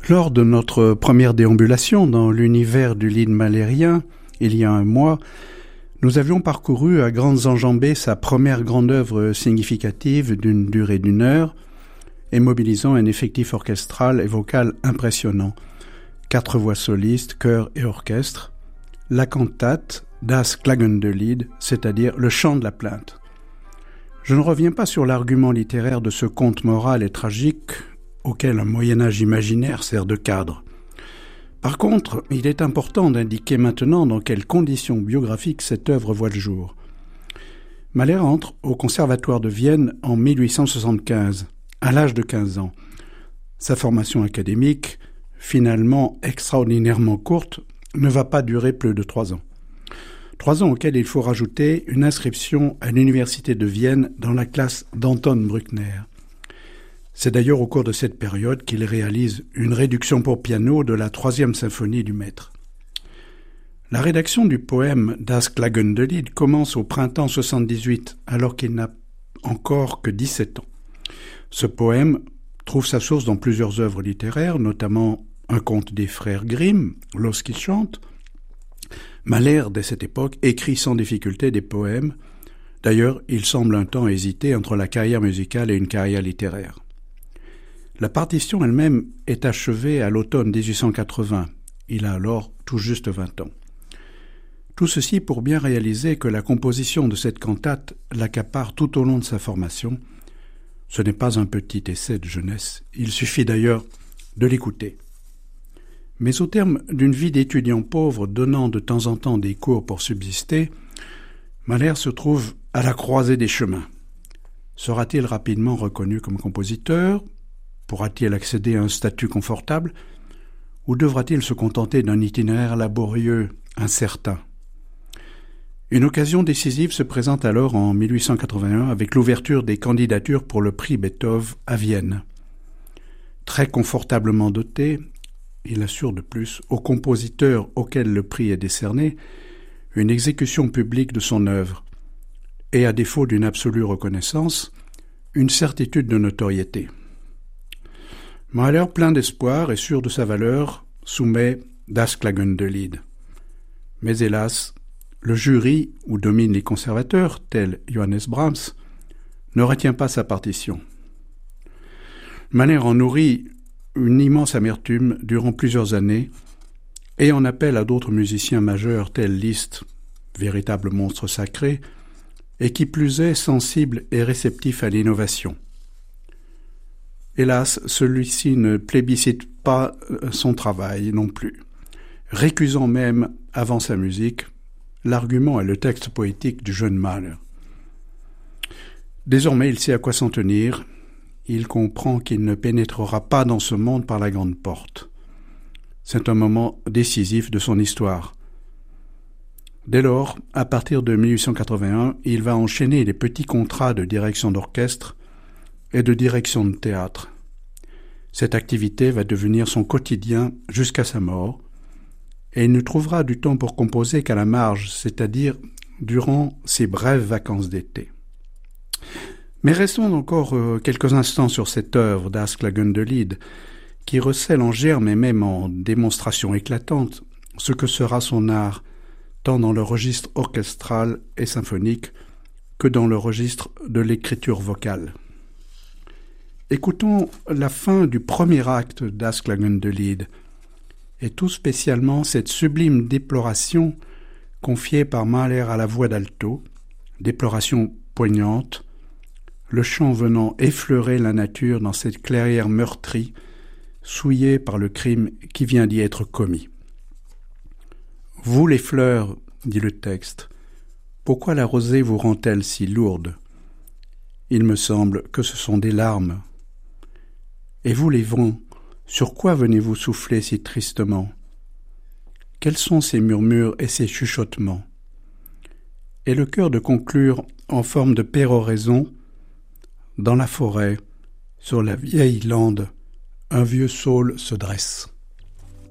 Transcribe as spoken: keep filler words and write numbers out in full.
Lors de notre première déambulation dans l'univers du Lied malérien, il y a un mois, nous avions parcouru à grandes enjambées sa première grande œuvre significative d'une durée d'une heure et mobilisant un effectif orchestral et vocal impressionnant. Quatre voix solistes, chœur et orchestre, la cantate Das klagende Lied, c'est-à-dire le chant de la plainte. Je ne reviens pas sur l'argument littéraire de ce conte moral et tragique auquel un Moyen-Âge imaginaire sert de cadre. Par contre, il est important d'indiquer maintenant dans quelles conditions biographiques cette œuvre voit le jour. Mahler entre au Conservatoire de Vienne en mille huit cent soixante-quinze, à l'âge de quinze ans. Sa formation académique, finalement extraordinairement courte, ne va pas durer plus de trois ans. Trois ans auxquels il faut rajouter une inscription à l'université de Vienne dans la classe d'Anton Bruckner. C'est d'ailleurs au cours de cette période qu'il réalise une réduction pour piano de la troisième symphonie du maître. La rédaction du poème Das klagende Lied commence au printemps soixante-dix-huit, alors qu'il n'a encore que dix-sept ans. Ce poème trouve sa source dans plusieurs œuvres littéraires, notamment un conte des frères Grimm, Lorsqu'ils chantent. Mahler, dès cette époque, écrit sans difficulté des poèmes. D'ailleurs, il semble un temps hésiter entre la carrière musicale et une carrière littéraire. La partition elle-même est achevée à l'automne dix-huit cent quatre-vingts. Il a alors tout juste vingt ans. Tout ceci pour bien réaliser que la composition de cette cantate l'accapare tout au long de sa formation. Ce n'est pas un petit essai de jeunesse. Il suffit d'ailleurs de l'écouter. Mais au terme d'une vie d'étudiant pauvre donnant de temps en temps des cours pour subsister, Mahler se trouve à la croisée des chemins. Sera-t-il rapidement reconnu comme compositeur ? Pourra-t-il accéder à un statut confortable ? Ou devra-t-il se contenter d'un itinéraire laborieux, incertain ? Une occasion décisive se présente alors en mille huit cent quatre-vingt-un avec l'ouverture des candidatures pour le prix Beethoven à Vienne. Très confortablement doté, il assure de plus aux compositeurs auxquels le prix est décerné une exécution publique de son œuvre et, à défaut d'une absolue reconnaissance, une certitude de notoriété. Mahler, plein d'espoir et sûr de sa valeur, soumet Das klagende Lied. Mais hélas, le jury, où dominent les conservateurs, tels Johannes Brahms, ne retient pas sa partition. Mahler en nourrit une immense amertume durant plusieurs années et en appelle à d'autres musiciens majeurs tels Liszt, véritable monstre sacré, et qui plus est sensible et réceptif à l'innovation. Hélas, celui-ci ne plébiscite pas son travail non plus, récusant même, avant sa musique, l'argument et le texte poétique du jeune Mahler. Désormais, il sait à quoi s'en tenir. Il comprend qu'il ne pénétrera pas dans ce monde par la grande porte. C'est un moment décisif de son histoire. Dès lors, à partir de mille huit cent quatre-vingt-un, il va enchaîner les petits contrats de direction d'orchestre et de direction de théâtre. Cette activité va devenir son quotidien jusqu'à sa mort, et il ne trouvera du temps pour composer qu'à la marge, c'est-à-dire durant ses brèves vacances d'été. Mais restons encore quelques instants sur cette œuvre Das klagende Lied, qui recèle en germe et même en démonstration éclatante ce que sera son art, tant dans le registre orchestral et symphonique que dans le registre de l'écriture vocale. Écoutons la fin du premier acte Das klagende Lied, et tout spécialement cette sublime déploration confiée par Mahler à la voix d'alto, déploration poignante, le chant venant effleurer la nature dans cette clairière meurtrie, souillée par le crime qui vient d'y être commis. « Vous les fleurs, dit le texte, pourquoi la rosée vous rend-elle si lourde ? Il me semble que ce sont des larmes. Et vous les vents, sur quoi venez-vous souffler si tristement ? Quels sont ces murmures et ces chuchotements ? Et le cœur de conclure en forme de péroraison, dans la forêt, sur la vieille lande, un vieux saule se dresse.